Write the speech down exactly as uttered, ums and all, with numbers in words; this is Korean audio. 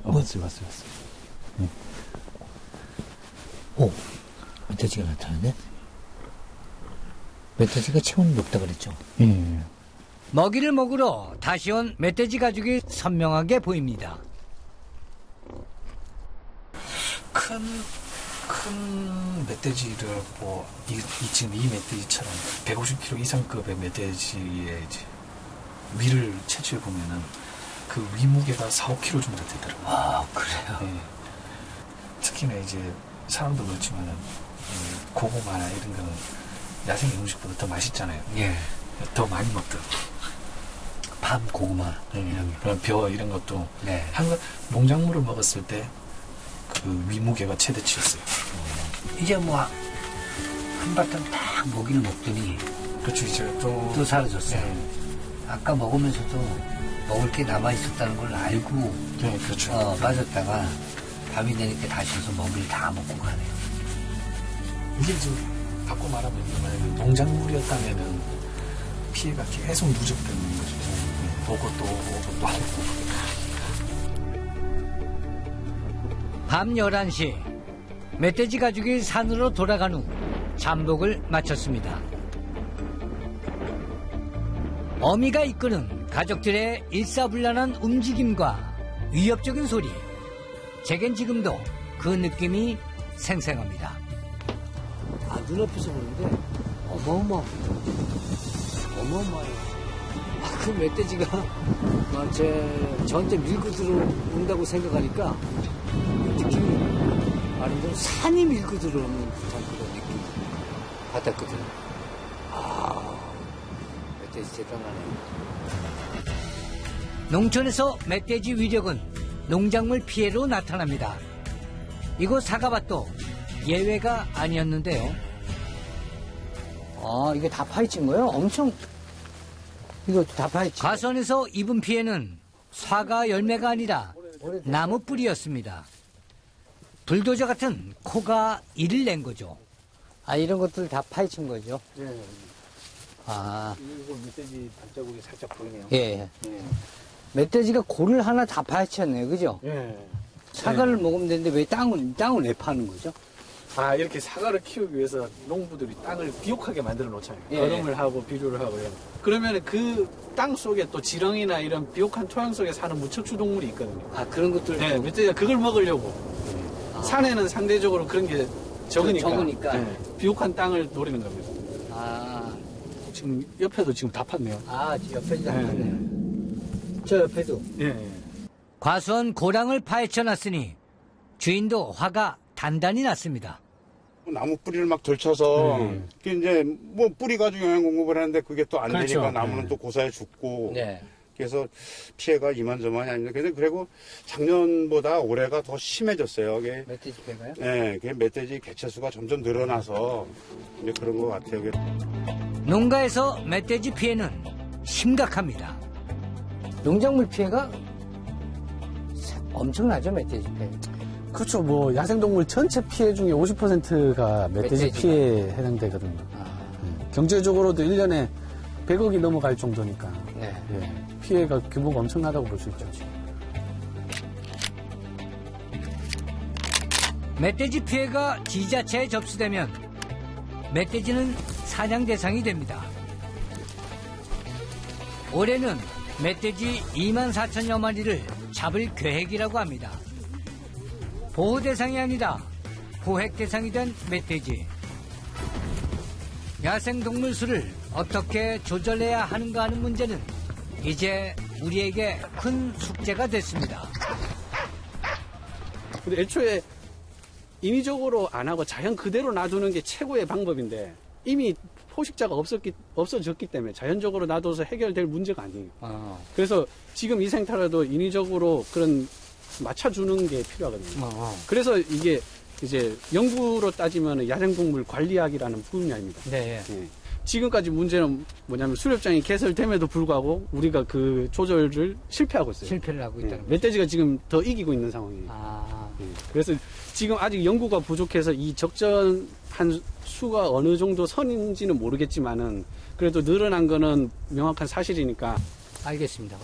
어, 왔어요, 왔어요, 왔어요. 네. 오, 멧돼지가 나타나네. 멧돼지가 체온이 높다 그랬죠? 예. 먹이를 먹으러 다시 온 멧돼지 가족이 선명하게 보입니다. 큰, 큰 멧돼지를 뭐, 이, 이 지금 이 멧돼지처럼 백오십 킬로그램 이상급의 멧돼지의 이제 위를 채취해 보면은 그 위 무게가 사, 오 킬로그램 정도 되더라고요. 아, 그래요? 예. 특히나 이제 사람도 그렇지만은 이 고구마나 이런 거는 야생 음식보다 더 맛있잖아요. 예. 더 많이 먹더라고요. 밤 고구마. 예. 그런 벼 이런 것도 네. 항상 농작물을 먹었을 때 그 위무게가 최대치였어요. 이제 뭐, 한바탕 딱 먹이를 먹더니 그렇죠. 이제 또, 또 사라졌어요. 네. 아까 먹으면서도 먹을 게 남아있었다는 걸 알고, 네, 그렇죠. 어, 빠졌다가 밤이 되니까 다시 와서 먹이를 다 먹고 가네요. 이게 이제 바꿔 말하면 만약에 농작물이었다면은 피해가 계속 누적되는 거죠. 보고 또 오고 또 오고. 밤 열한 시 멧돼지 가족이 산으로 돌아간 후 잠복을 마쳤습니다. 어미가 이끄는 가족들의 일사불란한 움직임과 위협적인 소리. 제겐 지금도 그 느낌이 생생합니다. 아, 눈앞에서 보는데, 어마어마. 어마어마해요. 아, 그 멧돼지가, 아, 제, 저한테 밀고 들어온다고 생각하니까, 느낌이, 말하자면 산이 밀고 들어오는 듯한 그런 느낌 받았거든요. 아, 멧돼지 대단하네요. 농촌에서 멧돼지 위력은 농작물 피해로 나타납니다. 이곳 사과밭도 예외가 아니었는데요. 아, 이게 다 파헤친 거예요? 엄청, 이거 다 파헤친 거예요? 과수원에서 입은 피해는 사과 열매가 아니라 나무 뿌리였습니다. 불도저 같은 코가 이를 낸 거죠. 아, 이런 것들 다 파헤친 거죠? 네. 아, 이거 멧돼지 발자국이 살짝 보이네요. 예. 예. 멧돼지가 골을 하나 다 파헤쳤네요. 그죠? 예. 사과를 먹으면 되는데 왜 땅을, 땅을 왜 파는 거죠? 아, 이렇게 사과를 키우기 위해서 농부들이 땅을 비옥하게 만들어 놓잖아요. 예. 거름을 하고 비료를 하고 이런. 그러면 그 땅 속에 또 지렁이나 이런 비옥한 토양 속에 사는 무척추 동물이 있거든요. 아, 그런 것들. 네, 멧돼지가 그걸 먹으려고. 아. 산에는 상대적으로 그런 게 적으니까. 적으니까. 네, 비옥한 땅을 노리는 겁니다. 아, 지금 옆에도 지금 다 팠네요. 아, 옆에도 다 네. 파네. 저 옆에도. 예, 예. 과수원 고랑을 파헤쳐놨으니 주인도 화가 단단히 났습니다. 나무 뿌리를 막 들쳐서 음. 그게 이제 뭐 뿌리 가지고 영양 공급을 하는데 그게 또 안 그렇죠. 되니까 나무는 네. 또 고사에 죽고 네. 그래서 피해가 이만저만이 아닙니다. 근데 그리고 작년보다 올해가 더 심해졌어요. 그게 멧돼지 배가요? 네, 그 멧돼지 개체수가 점점 늘어나서 이제 그런 것 같아요. 그게 농가에서 멧돼지 피해는 심각합니다. 농작물 피해가 엄청나죠, 멧돼지 피해. 그렇죠. 뭐, 야생동물 전체 피해 중에 오십 퍼센트가 멧돼지 멧돼지가. 피해에 해당되거든요. 아, 음, 경제적으로도 일 년에 백억이 넘어갈 정도니까. 네. 예, 피해가 규모가 엄청나다고 볼 수 있죠. 멧돼지 피해가 지자체에 접수되면 멧돼지는 사냥 대상이 됩니다. 올해는 멧돼지 이만 사천여 마리를 잡을 계획이라고 합니다. 보호 대상이 아니라 포획 대상이 된 멧돼지. 야생동물 수를 어떻게 조절해야 하는가 하는 문제는 이제 우리에게 큰 숙제가 됐습니다. 근데 애초에 인위적으로 안 하고 자연 그대로 놔두는 게 최고의 방법인데 이미 포식자가 없었기, 없어졌기 때문에 자연적으로 놔둬서 해결될 문제가 아니에요. 아, 그래서 지금 이 생태라도 인위적으로 그런 맞춰주는 게 필요하거든요. 어, 그래서 이게 이제 연구로 따지면 야생동물 관리학이라는 분야입니다. 네. 예. 지금까지 문제는 뭐냐면 수렵장이 개설됨에도 불구하고 우리가 그 조절을 실패하고 있어요. 실패를 하고 예. 있다는 거죠. 멧돼지가 지금 더 이기고 있는 상황이에요. 아, 예. 그래서 지금 아직 연구가 부족해서 이 적절한 수가 어느 정도 선인지는 모르겠지만은 그래도 늘어난 거는 명확한 사실이니까 알겠습니다.